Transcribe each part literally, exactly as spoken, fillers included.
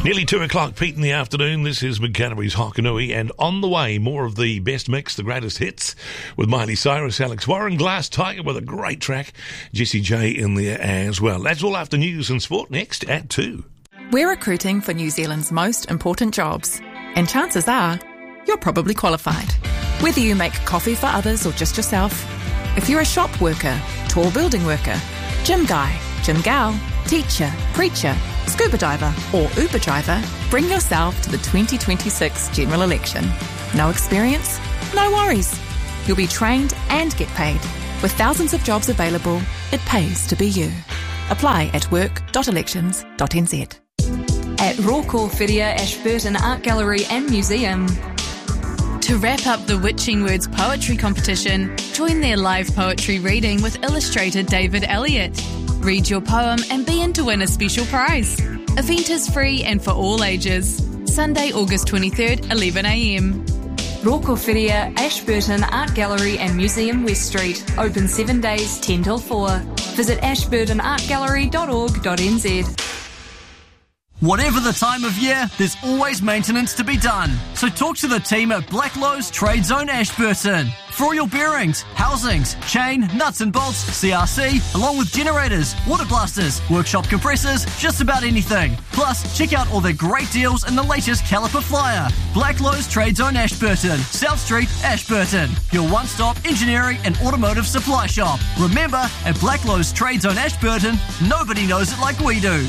Nearly two o'clock, Pete in the afternoon. This is McCannaby's Hokanui, and on the way, more of the best mix, the greatest hits, with Miley Cyrus, Alex Warren, Glass Tiger with a great track, Jessie J in there as well. That's all after news and sport next at two. We're recruiting for New Zealand's most important jobs, and chances are you're probably qualified. Whether you make coffee for others or just yourself, if you're a shop worker, tall building worker, gym guy, gym gal, teacher, preacher, scuba diver or Uber driver, bring yourself to the twenty twenty-six general election. No experience? No worries. You'll be trained and get paid. With thousands of jobs available, it pays to be you. Apply at work dot elections dot n z. At Rawcore Whiria Ashburton Art Gallery and Museum. To wrap up the Witching Words Poetry Competition, join their live poetry reading with illustrator David Elliott. Read your poem and be in to win a special prize. Event is free and for all ages. Sunday, August twenty-third, eleven a m. Rawcore Whiria Ashburton Art Gallery and Museum West Street. Open seven days, ten till four. Visit ashburton art gallery dot org dot n z. Whatever the time of year, there's always maintenance to be done. So talk to the team at Blacklowe's Trade Zone Ashburton. For all your bearings, housings, chain, nuts and bolts, C R C, along with generators, water blasters, workshop compressors, just about anything. Plus, check out all their great deals and the latest caliper flyer. Blacklowe's Trade Zone Ashburton, South Street, Ashburton. Your one-stop engineering and automotive supply shop. Remember, at Blacklowe's Trade Zone Ashburton, nobody knows it like we do.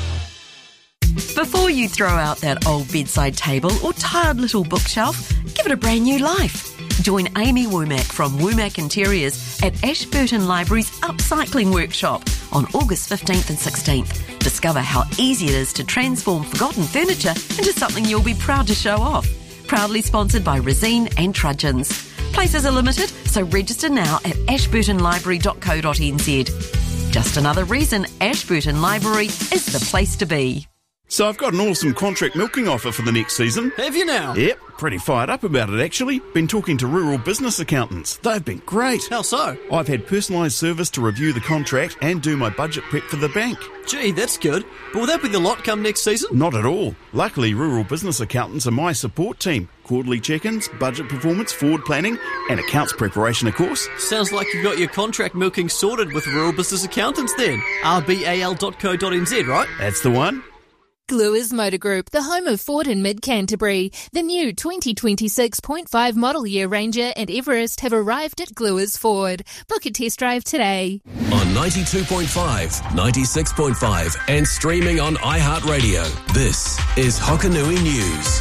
Before you throw out that old bedside table or tired little bookshelf, give it a brand new life. Join Amy Womack from Womack Interiors at Ashburton Library's Upcycling Workshop on August fifteenth and sixteenth. Discover how easy it is to transform forgotten furniture into something you'll be proud to show off. Proudly sponsored by Resine and Trudgeons. Places are limited, so register now at ashburton library dot co dot n z. Just another reason Ashburton Library is the place to be. So I've got an awesome contract milking offer for the next season. Have you now? Yep, pretty fired up about it actually. Been talking to rural business accountants. They've been great. How so? I've had personalised service to review the contract and do my budget prep for the bank. Gee, that's good. But will that be the lot come next season? Not at all. Luckily, rural business accountants are my support team. Quarterly check-ins, budget performance, forward planning, and accounts preparation, of course. Sounds like you've got your contract milking sorted with rural business accountants then. r b a l dot co dot n z, right? That's the one. Gluers Motor Group, the home of Ford and Mid-Canterbury. The new twenty twenty-six point five model year Ranger and Everest have arrived at Gluers Ford. Book a test drive today. On ninety-two point five, ninety-six point five and streaming on iHeartRadio, this is Hokanui News.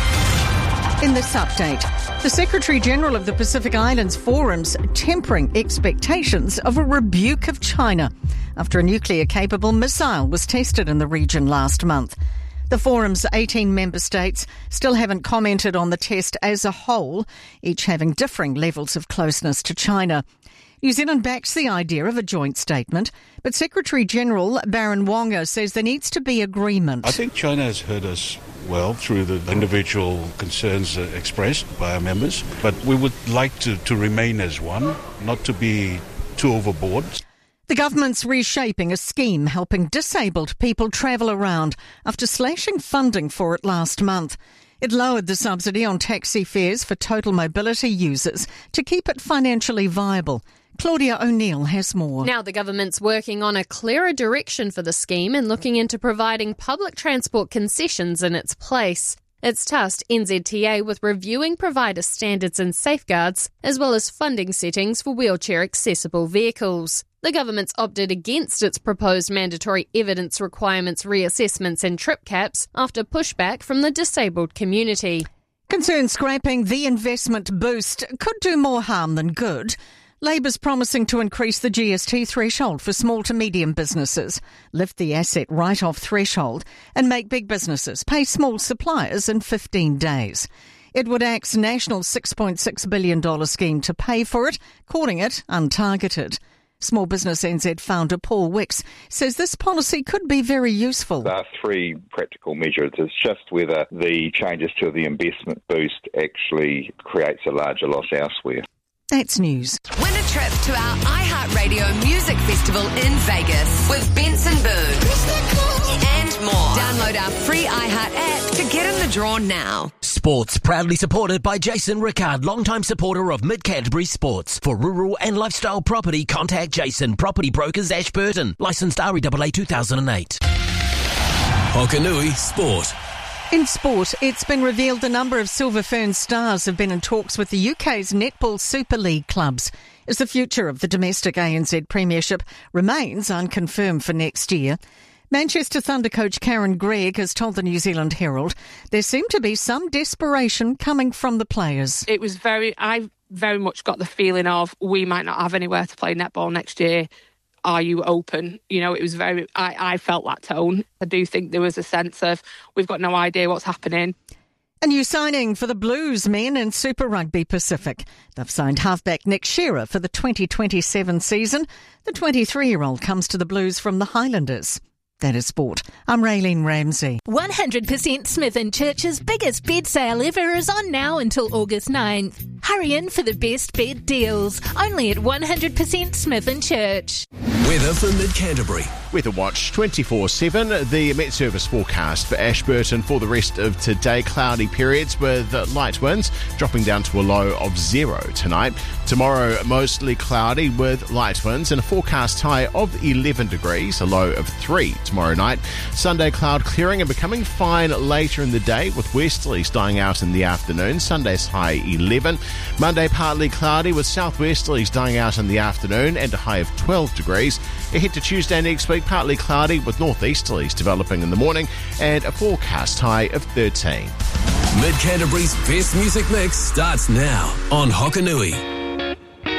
In this update, the Secretary-General of the Pacific Islands Forum's tempering expectations of a rebuke of China after a nuclear-capable missile was tested in the region last month. The Forum's eighteen member states still haven't commented on the test as a whole, each having differing levels of closeness to China. New Zealand backs the idea of a joint statement, but Secretary-General Baron Wonga says there needs to be agreement. I think China has heard us well through the individual concerns uh, expressed by our members, but we would like to, to remain as one, not to be too overboard. The government's reshaping a scheme helping disabled people travel around after slashing funding for it last month. It lowered the subsidy on taxi fares for total mobility users to keep it financially viable. Claudia O'Neill has more. Now the government's working on a clearer direction for the scheme and looking into providing public transport concessions in its place. It's tasked N Z T A with reviewing provider standards and safeguards, as well as funding settings for wheelchair-accessible vehicles. The government's opted against its proposed mandatory evidence requirements reassessments and trip caps after pushback from the disabled community. Concerns scrapping the investment boost could do more harm than good. Labor's promising to increase the G S T threshold for small to medium businesses, lift the asset write-off threshold and make big businesses pay small suppliers in fifteen days. Edward Act's national six point six billion dollars scheme to pay for it, calling it untargeted. Small Business N Z founder Paul Wicks says this policy could be very useful. There are three practical measures. It's just whether the changes to the investment boost actually creates a larger loss elsewhere. That's news. Win a trip to our iHeartRadio Music Festival in Vegas with Benson Boone and more. Download our free iHeart app to get in the draw now. Sports proudly supported by Jason Rickard, longtime supporter of Mid Canterbury Sports. For rural and lifestyle property, contact Jason, Property Brokers, Ashburton. Licensed R E A A two thousand eight. Hokanui Sport. In sport, it's been revealed the number of Silver Fern stars have been in talks with the U K's Netball Super League clubs, as the future of the domestic A N Z Premiership remains unconfirmed for next year. Manchester Thunder coach Karen Gregg has told the New Zealand Herald there seemed to be some desperation coming from the players. It was very, I very much got the feeling of we might not have anywhere to play netball next year. Are you open? You know, it was very, I, I felt that tone. I do think there was a sense of we've got no idea what's happening. A new signing for the Blues men in Super Rugby Pacific. They've signed halfback Nick Shearer for the twenty twenty-seven season. The twenty-three-year-old comes to the Blues from the Highlanders. That is sport. I'm Raylene Ramsey. one hundred percent Smith and Church's biggest bed sale ever is on now until August ninth. Hurry in for the best bed deals. Only at one hundred percent Smith and Church. Weather for Mid Canterbury. Weather Watch twenty-four seven. The Met Service forecast for Ashburton for the rest of today. Cloudy periods with light winds dropping down to a low of zero tonight. Tomorrow mostly cloudy with light winds and a forecast high of eleven degrees, a low of three tomorrow night. Sunday cloud clearing and becoming fine later in the day with westerlies dying out in the afternoon. Sunday's high eleven. Monday partly cloudy with southwesterlies dying out in the afternoon and a high of twelve degrees. Ahead to Tuesday next week, partly cloudy with northeasterlies developing in the morning and a forecast high of thirteen. Mid Canterbury's best music mix starts now on Hokanui.